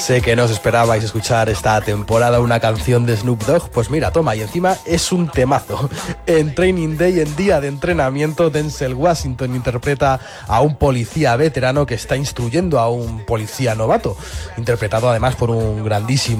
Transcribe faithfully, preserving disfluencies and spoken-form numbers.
Sé que no os esperabais escuchar esta temporada una canción de Snoop Dogg, pues mira, toma, y encima es un temazo. En Training Day, en día de entrenamiento, Denzel Washington interpreta a un policía veterano que está instruyendo a un policía novato, interpretado además por un grandísimo